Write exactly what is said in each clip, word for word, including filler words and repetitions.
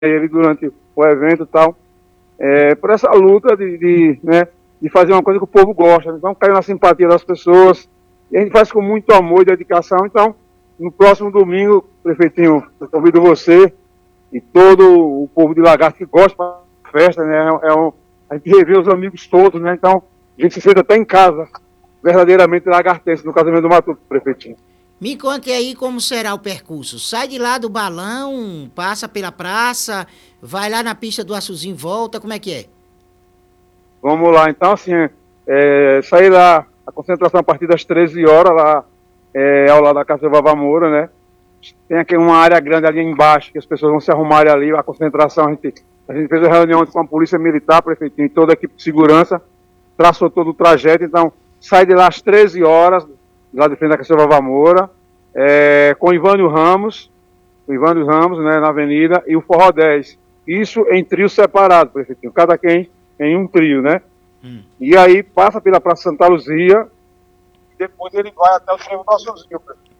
ele durante o evento e tal, é, por essa luta de, de, né, de fazer uma coisa que o povo gosta. Então, caiu na simpatia das pessoas, e a gente faz com muito amor e dedicação. Então, no próximo domingo, prefeitinho, eu convido você e todo o povo de Lagarto que gosta da festa, né, é um, a gente revê os amigos todos, né, então a gente se sente até em casa, verdadeiramente lagartense, no casamento do Matuto, prefeitinho. Me conte aí como será o percurso. Sai de lá do balão, passa pela praça, vai lá na pista do Açuzinho, volta, como é que é? Vamos lá, então assim, é, sair lá, a concentração a partir das treze horas, lá é, ao lado da Casa do Vavá Moura, né? Tem aqui uma área grande ali embaixo, que as pessoas vão se arrumarem ali, a concentração, a gente, a gente fez a reunião com a Polícia Militar, prefeitinho, e toda a equipe de segurança, traçou todo o trajeto, então sai de lá às treze horas, lá de frente da Casa do Vavá Moura, é, com Ivânio Ramos, o Ivânio Ramos, né, na avenida, e o Forró dez. Isso em trio separado, prefeitinho, cada quem em um trio, né? Hum. E aí passa pela Praça Santa Luzia, e depois ele vai até o trevo do Açuzinho, prefeitinho.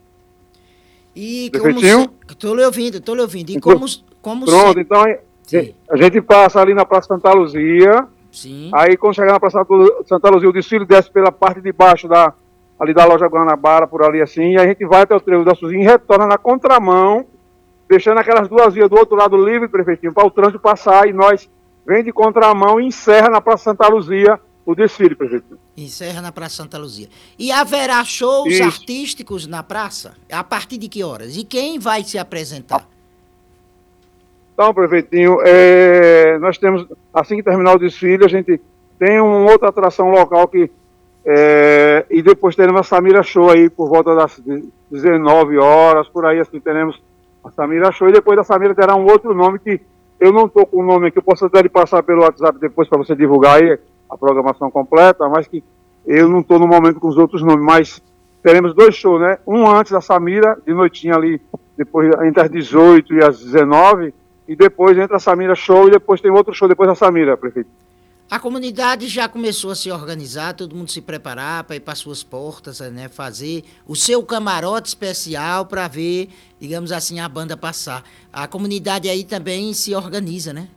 E como... Se... Tô lhe ouvindo, tô lhe ouvindo. E como... como Pronto, se... então Sim. a gente passa ali na Praça Santa Luzia. Sim. Aí quando chegar na Praça Santa Luzia, o desfile desce pela parte de baixo da, ali da loja Guanabara, por ali assim, e a gente vai até o trevo do Açuzinho e retorna na contramão, deixando aquelas duas vias do outro lado livre, prefeitinho, para o trânsito passar, e nós vem de contramão e encerra na Praça Santa Luzia o desfile, prefeitinho. Encerra na Praça Santa Luzia. E haverá shows Isso. artísticos na praça? A partir de que horas? E quem vai se apresentar? Então, prefeitinho, é, nós temos, assim que terminar o desfile, a gente tem uma outra atração local que, é, e depois teremos a Samira Show aí por volta das dezenove horas, por aí assim, teremos a Samira Show, e depois da Samira terá um outro nome que eu não estou com o nome aqui, eu posso até lhe passar pelo WhatsApp depois para você divulgar aí a programação completa, mas que eu não estou no momento com os outros nomes, mas teremos dois shows, né? Um antes da Samira, de noitinha ali, depois entre as dezoito e as dezenove, e depois entra a Samira Show, e depois tem outro show depois da Samira, prefeito. A comunidade já começou a se organizar, todo mundo se preparar para ir para suas portas, né? Fazer o seu camarote especial para ver, digamos assim, a banda passar. A comunidade aí também se organiza, né?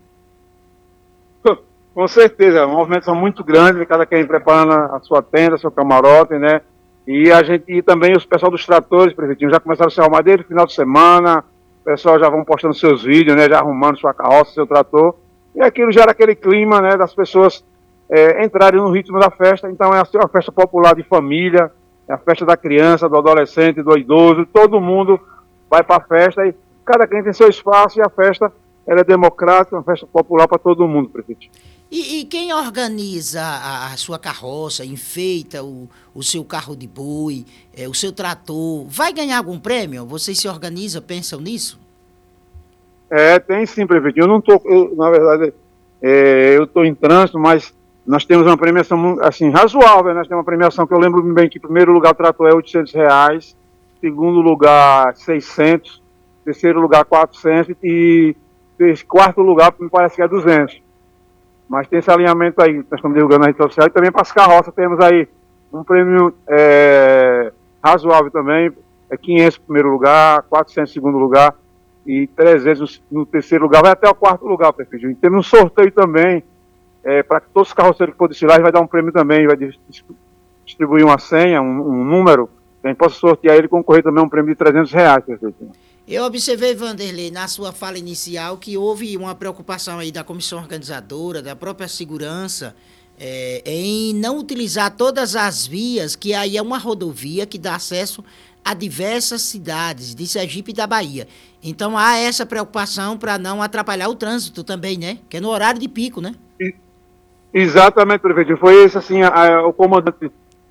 Com certeza, os movimentos são muito grandes, cada quem preparando a sua tenda, seu camarote, né? E a gente, e também os pessoal dos tratores, prefeitinho, já começaram a se arrumar desde o final de semana, o pessoal já vão postando seus vídeos, né? Já arrumando sua carroça, seu trator, e aquilo gera aquele clima, né? Das pessoas é, entrarem no ritmo da festa. Então é uma festa popular de família, é a festa da criança, do adolescente, do idoso, todo mundo vai para a festa e cada quem tem seu espaço, e a festa ela é democrática, uma festa popular para todo mundo, prefeito. E, e quem organiza a, a sua carroça, enfeita o, o seu carro de boi, é, o seu trator, vai ganhar algum prêmio? Vocês se organizam, pensam nisso? É, tem sim, prefeito. Eu não estou, na verdade, é, eu estou em trânsito, mas nós temos uma premiação assim, razoável. Nós temos uma premiação que eu lembro bem que, em primeiro lugar, o trator é oitocentos reais, segundo lugar, seiscentos, terceiro lugar, quatrocentos e quarto lugar, me parece que é duzentos. Mas tem esse alinhamento aí, nós estamos divulgando na rede social, e também para as carroças temos aí um prêmio é, razoável também, é quinhentos no primeiro lugar, quatrocentos no segundo lugar e trezentos no terceiro lugar, vai até o quarto lugar, prefeito. E temos um sorteio também, é, para que todos os carroceiros que for desfilar, vai dar um prêmio também, vai distribuir uma senha, um, um número, que a gente possa sortear ele e concorrer também a um prêmio de trezentos reais, prefeito. Eu observei, Vanderlei, na sua fala inicial, que houve uma preocupação aí da comissão organizadora, da própria segurança, é, em não utilizar todas as vias, que aí é uma rodovia que dá acesso a diversas cidades de Sergipe e da Bahia. Então há essa preocupação para não atrapalhar o trânsito também, né? Que é no horário de pico, né? Exatamente, prefeito. Foi esse, assim, a, a, o comandante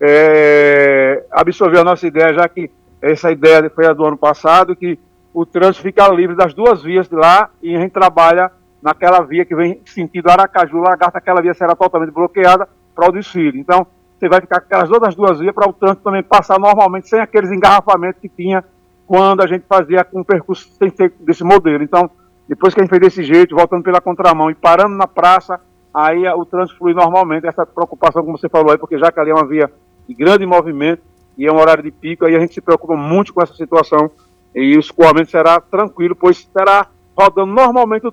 é, absorveu a nossa ideia, já que essa ideia foi a do ano passado, que o trânsito fica livre das duas vias de lá e a gente trabalha naquela via que vem sentido Aracaju, Lagarto, aquela via será totalmente bloqueada para o desfile. Então, você vai ficar com aquelas outras duas vias para o trânsito também passar normalmente, sem aqueles engarrafamentos que tinha quando a gente fazia com um percurso sem ser desse modelo. Então, depois que a gente fez desse jeito, voltando pela contramão e parando na praça, aí o trânsito flui normalmente. Essa preocupação, como você falou aí, porque já que ali é uma via de grande movimento e é um horário de pico, aí a gente se preocupa muito com essa situação. E o escoamento será tranquilo, pois será rodando normalmente